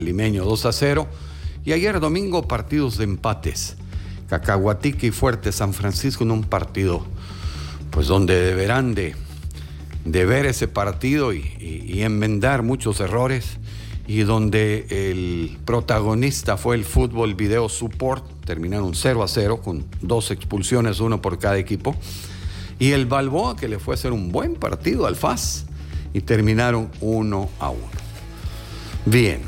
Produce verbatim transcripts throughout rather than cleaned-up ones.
Limeño dos a cero. Y ayer domingo partidos de empates. Cacahuatique y Fuerte San Francisco en un partido pues donde deberán de, de ver ese partido y, y, y enmendar muchos errores, y donde el protagonista fue el Fútbol Video Support. Terminaron cero a cero con dos expulsiones, uno por cada equipo, y el Balboa, que le fue a hacer un buen partido al F A S, y terminaron uno a uno. Bien,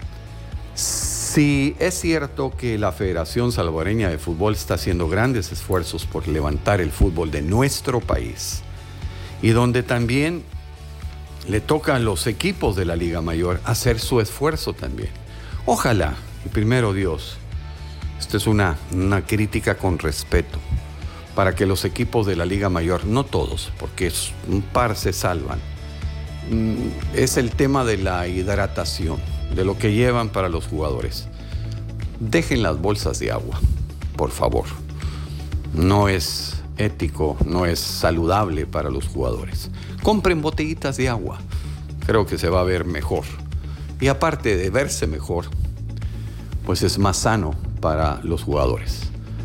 si es cierto que la Federación Salvadoreña de Fútbol está haciendo grandes esfuerzos por levantar el fútbol de nuestro país, y donde también le toca a los equipos de la Liga Mayor hacer su esfuerzo también. Ojalá, y primero Dios, esta es una, una crítica con respeto, para que los equipos de la Liga Mayor, no todos, porque es, un par se salvan, es el tema de la hidratación, de lo que llevan para los jugadores. Dejen las bolsas de agua, por favor. No es ético, no es saludable para los jugadores. Compren botellitas de agua, creo que se va a ver mejor. Y aparte de verse mejor, pues es más sano para los jugadores.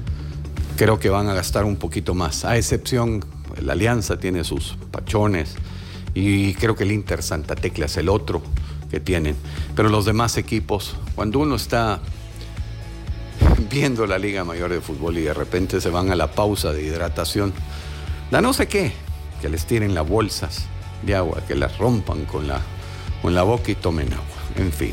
Creo que van a gastar un poquito más, a excepción, la Alianza tiene sus pachones, y creo que el Inter Santa Tecla es el otro que tienen. Pero los demás equipos, cuando uno está viendo la Liga Mayor de Fútbol y de repente se van a la pausa de hidratación, da no sé qué, que les tiren las bolsas de agua, que las rompan con la, con la boca y tomen agua. En fin,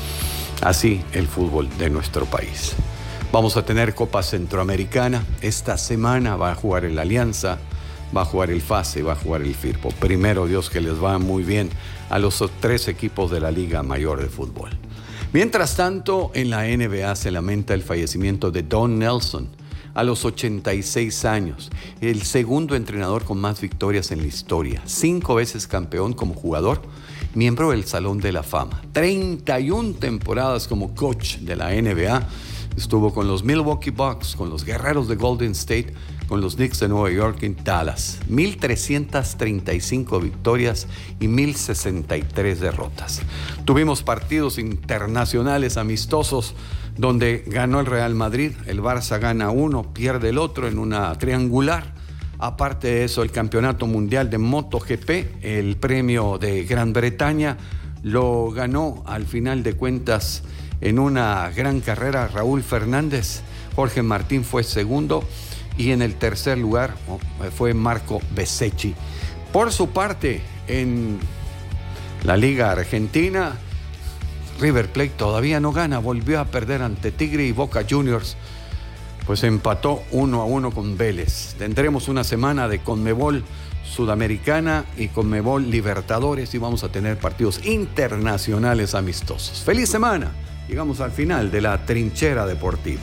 así el fútbol de nuestro país. Vamos a tener Copa Centroamericana. Esta semana va a jugar el Alianza, va a jugar el F A S y va a jugar el Firpo. Primero Dios, que les va muy bien a los tres equipos de la Liga Mayor de Fútbol. Mientras tanto, en la N B A se lamenta el fallecimiento de Don Nelson a los ochenta y seis años, el segundo entrenador con más victorias en la historia, cinco veces campeón como jugador, miembro del Salón de la Fama, treinta y una temporadas como coach de la N B A. Estuvo con los Milwaukee Bucks, con los Guerreros de Golden State, con los Knicks de Nueva York y Dallas. mil trescientas treinta y cinco victorias y mil sesenta y tres derrotas. Tuvimos partidos internacionales amistosos donde ganó el Real Madrid, el Barça gana uno, pierde el otro en una triangular. Aparte de eso, el Campeonato Mundial de MotoGP, el premio de Gran Bretaña, lo ganó al final de cuentas en una gran carrera Raúl Fernández. Jorge Martín fue segundo y en el tercer lugar fue Marco Bezzecchi. Por su parte, en la Liga Argentina, River Plate todavía no gana, volvió a perder ante Tigre, y Boca Juniors pues empató uno a uno con Vélez. Tendremos una semana de Conmebol Sudamericana y Conmebol Libertadores, y vamos a tener partidos internacionales amistosos. ¡Feliz semana! Llegamos al final de la Trinchera Deportiva.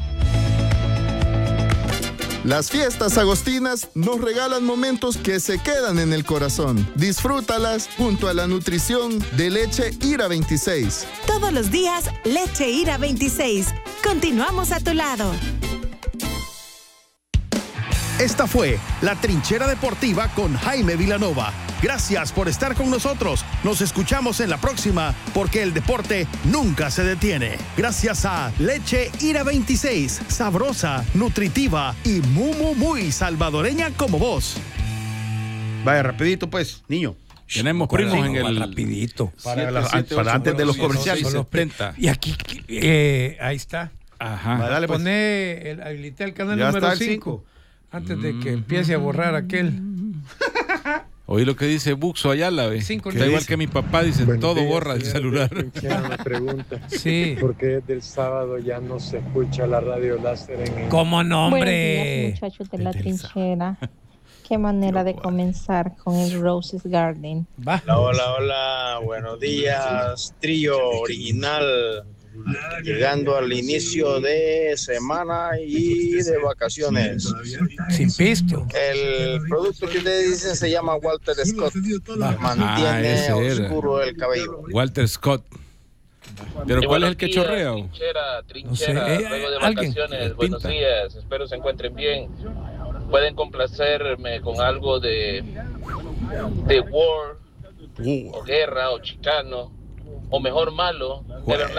Las fiestas agostinas nos regalan momentos que se quedan en el corazón. Disfrútalas junto a la nutrición de Leche Ira veintiséis. Todos los días, Leche Ira veintiséis. Continuamos a tu lado. Esta fue la Trinchera Deportiva con Jaime Vilanova. Gracias por estar con nosotros. Nos escuchamos en la próxima, porque el deporte nunca se detiene. Gracias a Leche Ira veintiséis, sabrosa, nutritiva y muy, muy, muy salvadoreña como vos. Vaya, rapidito pues, niño. Tenemos primos en el... Rapidito. Para, la, para antes de los comerciales. Y aquí, eh, ahí está. Ajá. Va, dale, pues. Poné, el, habilité el canal Ya número cinco. Antes de que empiece a borrar aquel. Oí lo que dice Buxo Ayala, ¿ve? Cinco, Está igual dice? que mi papá, dice, Buenos todo días, borra el celular. Una pregunta. Sí. ¿Por qué desde el sábado ya no se escucha la radio láser en el... ¿Cómo no, Buenos hombre? días, muchachos de la trinchera. Qué manera de comenzar con el Roses Garden. Va. Hola, hola, hola. Buenos días, trío original. Llegando al inicio de semana y de vacaciones. Sin pisto. El producto que ustedes dicen se llama Walter Scott. Mantiene Ah, oscuro el cabello. Walter Scott. ¿Pero cuál es el que chorrea? Trinchera, trinchera, No sé, eh, luego de alguien. vacaciones, buenos días, espero se encuentren bien. Pueden complacerme con algo de de war, o guerra, o chicano, o mejor malo, de